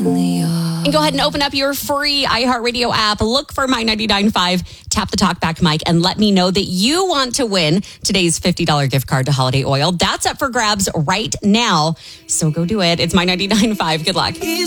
And go ahead and open up your free iHeartRadio app. Look for My 99.5. Tap the talkback mic and let me know that you want to win today's $50 gift card to Holiday Oil. That's up for grabs right now. So go do it. It's My 99.5. Good luck.